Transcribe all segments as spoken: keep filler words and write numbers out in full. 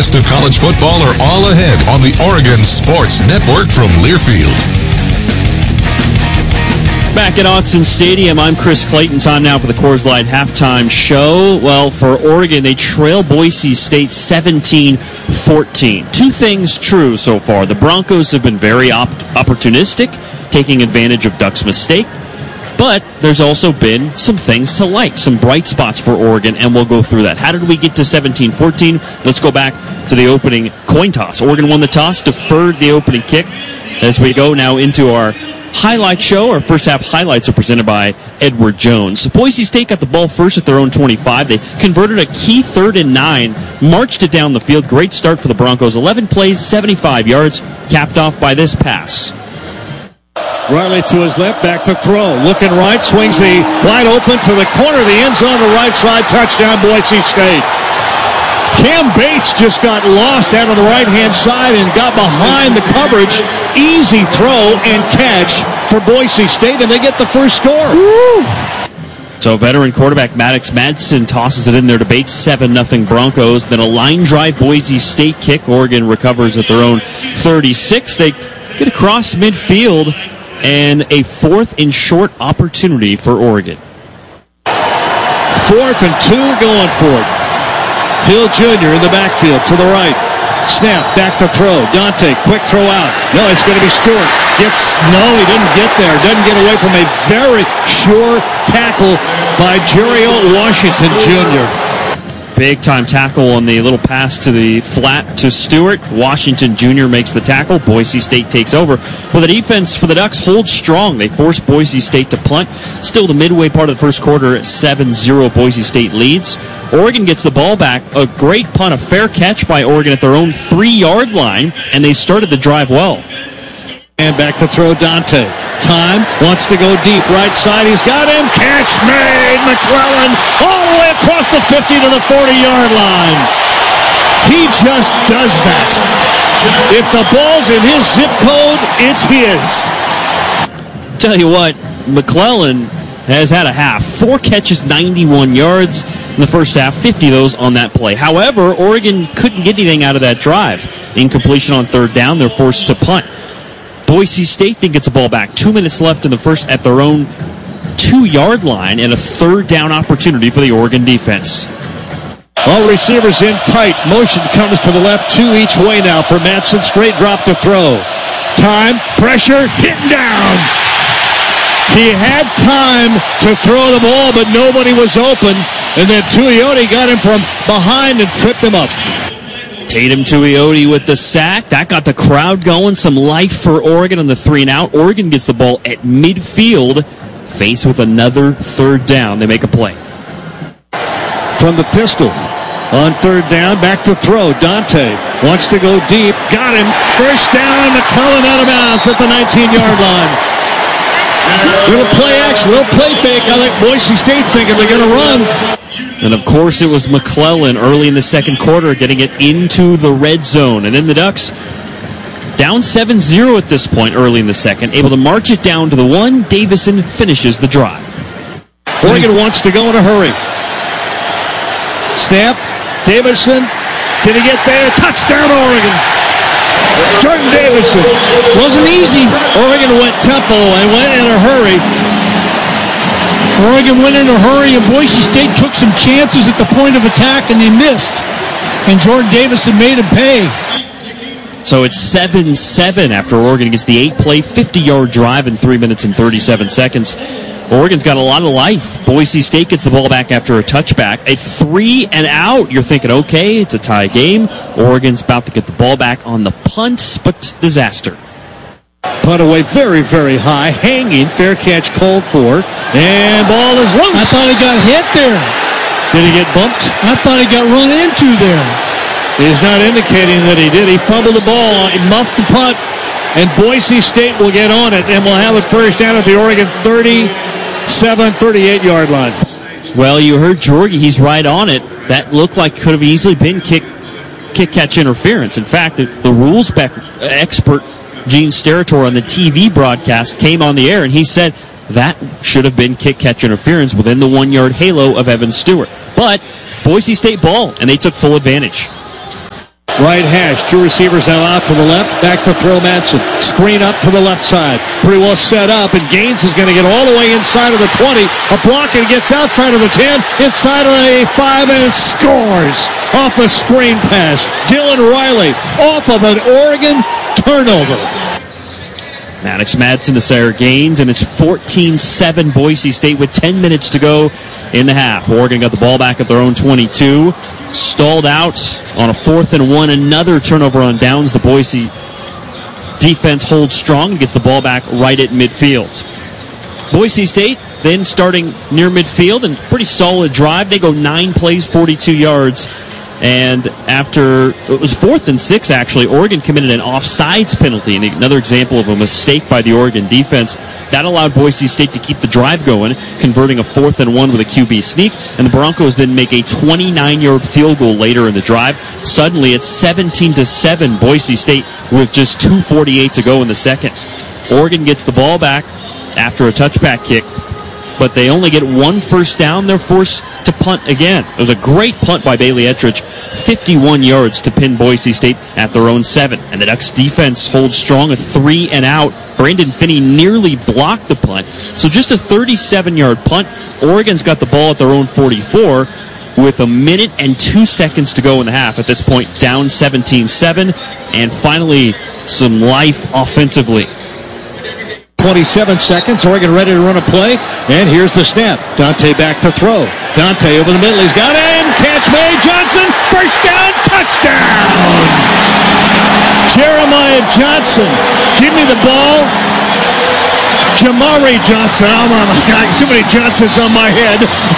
rest of college football are all ahead on the Oregon Sports Network from Learfield. Back at Autzen Stadium, I'm Chris Clayton. Time now for the Coors Light halftime show. Well, for Oregon, they trail Boise State seventeen fourteen. Two things true so far. The Broncos have been very op- opportunistic, taking advantage of Duck's mistake. But there's also been some things to like, some bright spots for Oregon, and we'll go through that. How did we get to seventeen fourteen? Let's go back to the opening coin toss. Oregon won the toss, deferred the opening kick. As we go now into our highlight show, our first half highlights are presented by Edward Jones. Boise State got the ball first at their own twenty-five. They converted a key third and nine, marched it down the field. Great start for the Broncos. eleven plays, seventy-five yards, capped off by this pass. Riley to his left, back to throw. Looking right, swings the wide open to the corner of the end zone, the right side, touchdown Boise State. Cam Bates just got lost out on the right-hand side and got behind the coverage. Easy throw and catch for Boise State, and they get the first score. Woo! So veteran quarterback Maddox Madsen tosses it in there to Bates, seven nothing Broncos. Then a line drive Boise State kick. Oregon recovers at their own thirty-six. They get across midfield, and a fourth and short opportunity for Oregon. Fourth and two going for it. Hill Junior in the backfield to the right. Snap, back to throw. Dante, quick throw out. No, it's going to be Stewart. Gets, no, he didn't get there. Doesn't get away from a very sure tackle by Jerry Washington Junior Big-time tackle on the little pass to the flat to Stewart. Washington Junior makes the tackle. Boise State takes over. Well, the defense for the Ducks holds strong. They force Boise State to punt. Still the midway part of the first quarter, seven zero Boise State leads. Oregon gets the ball back. A great punt, a fair catch by Oregon at their own three-yard line, and they started the drive well. And back to throw Dante. Time, wants to go deep. Right side, he's got him. Catch made. McClellan all the way across the fifty to the forty-yard line. He just does that. If the ball's in his zip code, it's his. Tell you what, McClellan has had a half. Four catches, ninety-one yards in the first half, fifty of those on that play. However, Oregon couldn't get anything out of that drive. Incompletion on third down, they're forced to punt. Boise State then gets the ball back. Two minutes left in the first at their own two-yard line, and a third down opportunity for the Oregon defense. All receivers in tight. Motion comes to the left, two each way now for Madsen. Straight drop to throw. Time, pressure, hit down. He had time to throw the ball, but nobody was open. And then Tuioti got him from behind and tripped him up. Tatum Tuioti with the sack. That got the crowd going. Some life for Oregon on the three and out. Oregon gets the ball at midfield, faced with another third down. They make a play. From the pistol. On third down, back to throw. Dante wants to go deep. Got him. First down. McClellan out of bounds at the nineteen-yard line. Little play action, little play fake. I think Boise State thinking they're going to run. And, of course, it was McClellan early in the second quarter getting it into the red zone. And then the Ducks down seven zero at this point early in the second, able to march it down to the one. Davison finishes the drive. Oregon wants to go in a hurry. Snap. Davison. Did he get there? Touchdown, Oregon. Jordan Davison. Wasn't easy. Oregon went tempo and went in a hurry. Oregon went in a hurry, and Boise State took some chances at the point of attack, and they missed. And Jordan Davison made him pay. So it's seven seven after Oregon gets the eight-play, fifty-yard drive in three minutes and thirty-seven seconds. Oregon's got a lot of life. Boise State gets the ball back after a touchback. A three and out. You're thinking, okay, it's a tie game. Oregon's about to get the ball back on the punt, but disaster. Punt away very, very high, hanging, fair catch called for, and ball is loose. I thought he got hit there. Did he get bumped? I thought he got run into there. He's not indicating that he did. He fumbled the ball, he muffed the punt, and Boise State will get on it, and we'll have it first down at the Oregon thirty-seven, thirty-eight-yard line. Well, you heard Jorgie, he's right on it. That looked like could have easily been kick, kick-catch interference. In fact, the, the rules expert Gene Steratore on the T V broadcast came on the air, and he said that should have been kick-catch interference within the one-yard halo of Evan Stewart. But Boise State ball, and they took full advantage. Right hash. Two receivers now out to the left. Back to throw Madsen. Screen up to the left side. Pretty well set up, and Gaines is going to get all the way inside of the twenty. A block, and gets outside of the ten. Inside of the five, and scores off a screen pass. Dylan Riley off of an Oregon turnover. Maddox Madsen to Sarah Gaines, and it's fourteen seven Boise State with ten minutes to go in the half. Oregon got the ball back at their own twenty-two. Stalled out on a fourth and one. Another turnover on downs. The Boise defense holds strong and gets the ball back right at midfield. Boise State then starting near midfield and pretty solid drive. They go nine plays, forty-two yards. And after, it was fourth and six actually, Oregon committed an offsides penalty, and another example of a mistake by the Oregon defense. That allowed Boise State to keep the drive going, converting a fourth and one with a Q B sneak, and the Broncos then make a twenty-nine-yard field goal later in the drive. Suddenly it's seventeen to seven Boise State with just two forty-eight to go in the second. Oregon gets the ball back after a touchback kick, but they only get one first down. They're forced to punt again. It was a great punt by Bailey Ettridge, fifty-one yards to pin Boise State at their own seven. And the Ducks defense holds strong, a three and out. Brandon Finney nearly blocked the punt. So just a thirty-seven-yard punt. Oregon's got the ball at their own forty-four with a minute and two seconds to go in the half. At this point, down seventeen seven. And finally, some life offensively. twenty-seven seconds. Oregon ready to run a play. And here's the snap. Dante back to throw. Dante over the middle. He's got it. Catch made. Johnson. First down. Touchdown. Jeremiah Johnson. Give me the ball. Jamari Johnson. Oh, my God. Too many Johnsons on my head.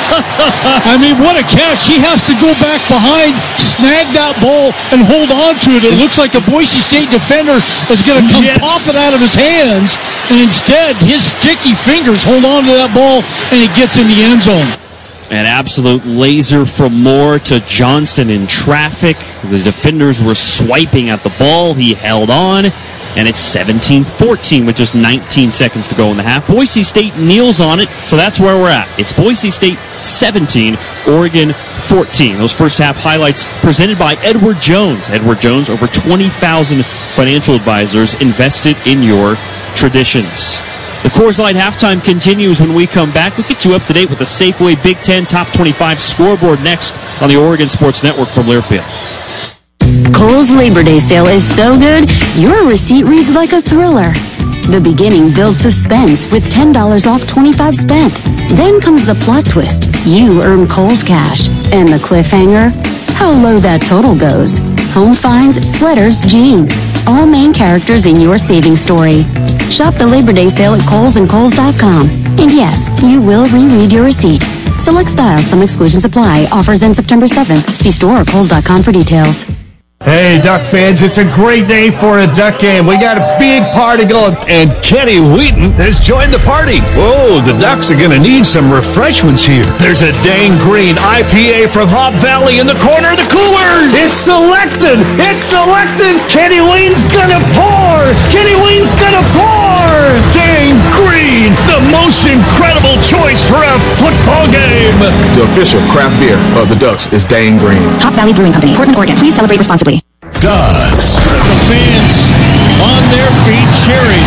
I mean, what a catch. He has to go back behind, snag that ball, and hold on to it. It looks like a Boise State defender is going to come yes. pop it out of his hands, and instead, his sticky fingers hold on to that ball, and it gets in the end zone. An absolute laser from Moore to Johnson in traffic. The defenders were swiping at the ball. He held on. And it's seventeen fourteen with just nineteen seconds to go in the half. Boise State kneels on it, so that's where we're at. It's Boise State seventeen, Oregon fourteen. Those first half highlights presented by Edward Jones. Edward Jones, over twenty thousand financial advisors invested in your traditions. The Coors Light halftime continues when we come back. We'll get you up to date with the Safeway Big Ten Top twenty-five scoreboard next on the Oregon Sports Network from Learfield. Kohl's Labor Day sale is so good, your receipt reads like a thriller. The beginning builds suspense with ten dollars off twenty-five spent. Then comes the plot twist. You earn Kohl's cash. And the cliffhanger? How low that total goes. Home finds, sweaters, jeans. All main characters in your saving story. Shop the Labor Day sale at Kohl's and Kohl's dot com. And yes, you will reread your receipt. Select styles, some exclusions apply. Offers end September seventh. See store or Kohl's dot com for details. Hey, Duck fans, it's a great day for a Duck game. We got a big party going, and Kenny Wheaton has joined the party. Whoa, the Ducks are going to need some refreshments here. There's a Dang Green I P A from Hop Valley in the corner of the cooler. It's selected. It's selected. Kenny Wheaton's going to pour. Kenny Wheaton's going to pour. Dang Green, the most incredible choice for a football game. The official craft beer of the Ducks is Dang Green. Hop Valley Brewing Company, Portland, Oregon. Please celebrate responsibly. Ducks. The fans on their feet cheering.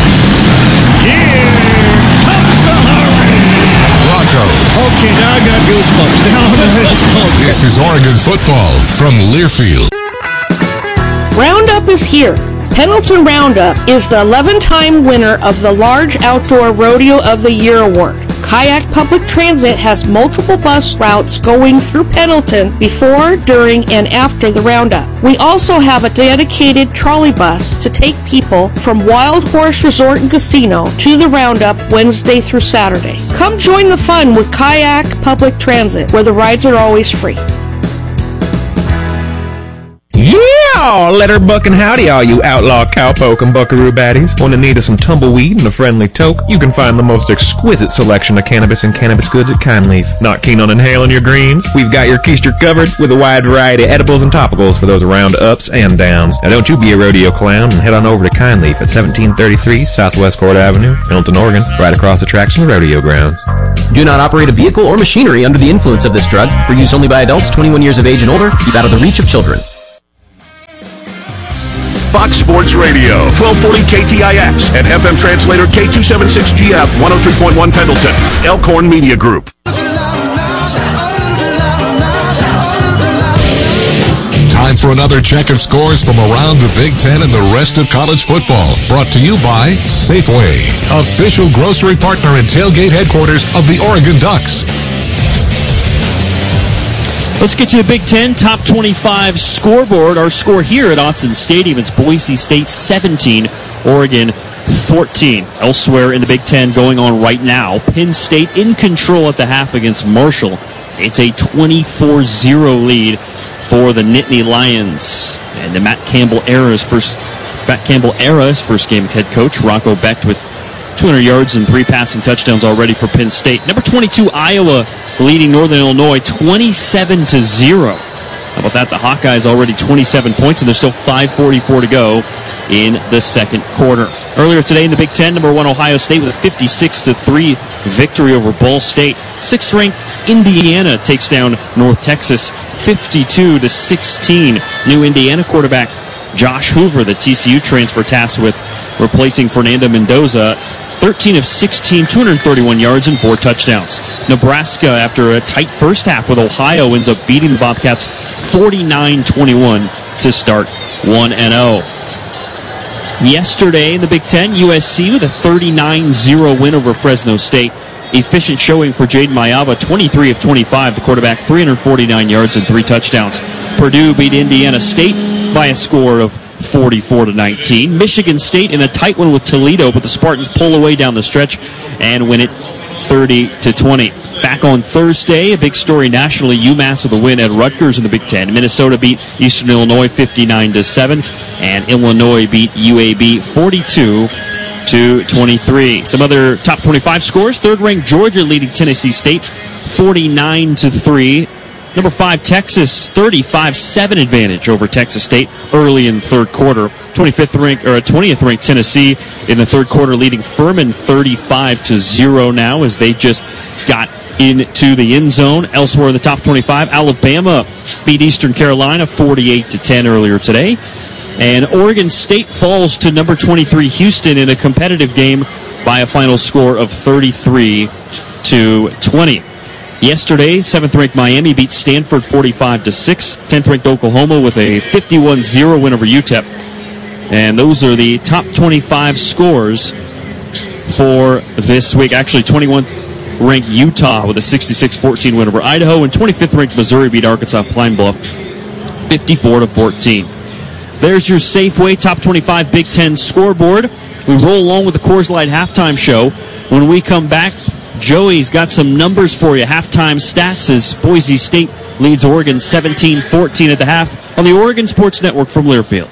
Here comes the hurry. Broncos. Okay, now I got goosebumps. Now This is Oregon football from Learfield. Roundup is here. Pendleton Roundup is the eleven-time winner of the Large Outdoor Rodeo of the Year award. Kayak Public Transit has multiple bus routes going through Pendleton before, during, and after the Roundup. We also have a dedicated trolley bus to take people from Wild Horse Resort and Casino to the Roundup Wednesday through Saturday. Come join the fun with Kayak Public Transit, where the rides are always free. Yeah! Letter buck and howdy, all you outlaw cowpoke and buckaroo baddies. Want to need of some tumbleweed and a friendly toke? You can find the most exquisite selection of cannabis and cannabis goods at Kindleaf. Not keen on inhaling your greens? We've got your keister covered with a wide variety of edibles and topicals for those round ups and downs. Now don't you be a rodeo clown and head on over to Kindleaf at seventeen thirty-three Southwest Court Avenue, Pendleton, Oregon, right across the tracks from the rodeo grounds. Do not operate a vehicle or machinery under the influence of this drug. For use only by adults twenty-one years of age and older. Keep out of the reach of children. Fox Sports Radio, twelve forty K T I X, and F M translator K two seventy-six G F, one oh three point one Pendleton. Elkhorn Media Group. Time for another check of scores from around the Big Ten and the rest of college football. Brought to you by Safeway, official grocery partner and tailgate headquarters of the Oregon Ducks. Let's get to the Big Ten top twenty-five scoreboard. Our score here at Autzen Stadium, it's Boise State seventeen, Oregon fourteen. Elsewhere in the Big Ten going on right now, Penn State in control at the half against Marshall. It's a twenty-four zero lead for the Nittany Lions. And the Matt Campbell era's first Matt Campbell era's first game as head coach. Rocco Becht with two hundred yards and three passing touchdowns already for Penn State. Number twenty-two, Iowa, leading Northern Illinois twenty-seven to zero. How about that? The Hawkeyes already twenty-seven points, and there's still five forty-four to go in the second quarter. Earlier today in the Big Ten, number one, Ohio State with a fifty-six to three victory over Ball State. Sixth-ranked Indiana takes down North Texas fifty-two to sixteen. New Indiana quarterback Josh Hoover, the T C U transfer, tasked with replacing Fernando Mendoza. thirteen of sixteen, two hundred thirty-one yards and four touchdowns. Nebraska, after a tight first half with Ohio, ends up beating the Bobcats forty-nine twenty-one to start one and oh. Yesterday in the Big Ten, U S C with a thirty-nine zero win over Fresno State. Efficient showing for Jaden Mayava, twenty-three of twenty-five. The quarterback, three hundred forty-nine yards and three touchdowns. Purdue beat Indiana State by a score of forty-four to nineteen. Michigan State in a tight one with Toledo, but the Spartans pull away down the stretch and win it thirty to twenty. Back on Thursday, a big story nationally, UMass with a win at Rutgers in the Big Ten. Minnesota beat Eastern Illinois fifty-nine to seven, and Illinois beat U A B forty-two to twenty-three. Some other top twenty-five scores. Third-ranked Georgia leading Tennessee State forty-nine to three. Number five, Texas, thirty-five seven advantage over Texas State early in the third quarter. twenty-fifth ranked or twentieth ranked Tennessee in the third quarter leading Furman thirty-five to zero now as they just got into the end zone. Elsewhere in the top twenty-five, Alabama beat Eastern Carolina forty-eight to ten earlier today. And Oregon State falls to number twenty-three Houston in a competitive game by a final score of thirty-three to twenty. Yesterday, seventh-ranked Miami beat Stanford forty-five to six. tenth-ranked Oklahoma with a fifty-one zero win over U T E P. And those are the top twenty-five scores for this week. Actually, twenty-one-ranked Utah with a sixty-six fourteen win over Idaho, and twenty-fifth-ranked Missouri beat Arkansas Pine Bluff fifty-four to fourteen. There's your Safeway top twenty-five Big Ten scoreboard. We roll along with the Coors Light halftime show. When we come back, Joey's got some numbers for you. Halftime stats as Boise State leads Oregon seventeen fourteen at the half on the Oregon Sports Network from Learfield.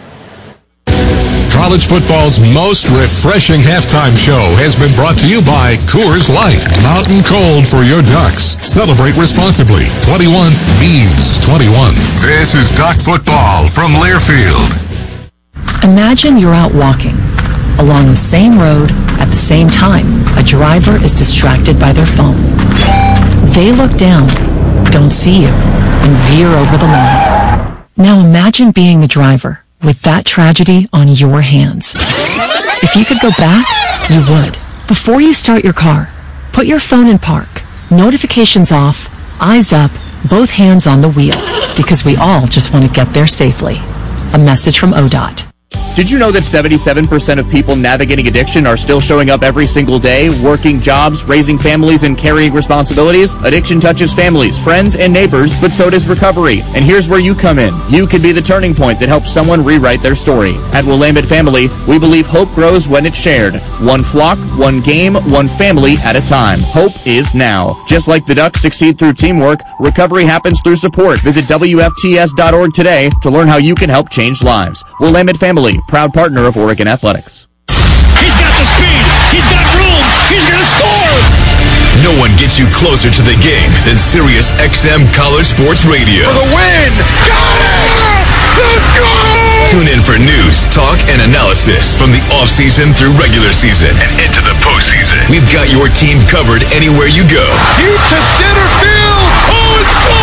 College football's most refreshing halftime show has been brought to you by Coors Light. Mountain cold for your Ducks. Celebrate responsibly. twenty-one means twenty-one. This is Duck football from Learfield. Imagine you're out walking along the same road at the same time. A driver is distracted by their phone. They look down, don't see you, and veer over the line. Now imagine being the driver with that tragedy on your hands. If you could go back, you would. Before you start your car, put your phone in park, notifications off, eyes up, both hands on the wheel, because we all just want to get there safely. A message from O D O T. Did you know that seventy-seven percent of people navigating addiction are still showing up every single day, working jobs, raising families, and carrying responsibilities? Addiction touches families, friends, and neighbors, but so does recovery. And here's where you come in. You can be the turning point that helps someone rewrite thetheir story. At Willamette Family, we believe hope grows when it's shared. One flock, one game, one family at a time. Hope is now. Just like the Ducks succeed through teamwork, recovery happens through support. Visit W F T S dot org today to learn how you can help change lives. Willamette Family, proud partner of Oregon Athletics. He's got the speed. He's got room. He's going to score. No one gets you closer to the game than Sirius X M College Sports Radio. For the win. Got it. Let's go. Tune in for news, talk, and analysis from the offseason through regular season and into the postseason. We've got your team covered anywhere you go. Deep to center field. Oh, it's gone.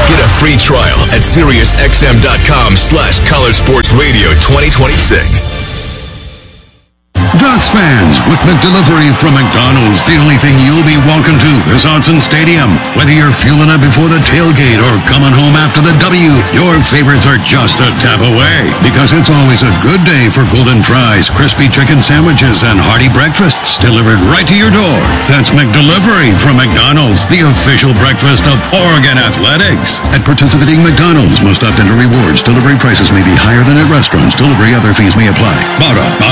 Get a free trial at SiriusXM.com slash College Sports Radio twenty twenty-six. Ducks fans, with McDelivery from McDonald's, the only thing you'll be walking to is Autzen Stadium. Whether you're fueling up before the tailgate or coming home after the W, your favorites are just a tap away. Because it's always a good day for golden fries, crispy chicken sandwiches, and hearty breakfasts delivered right to your door. That's McDelivery from McDonald's, the official breakfast of Oregon Athletics. At participating McDonald's, most opt into rewards. Delivery prices may be higher than at restaurants. Delivery other fees may apply. Bada, bada.